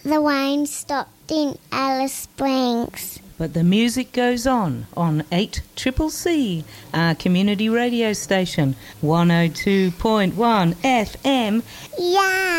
The rain stopped in Alice Springs. But the music goes on 8CCC, our community radio station, 102.1 FM. Yeah.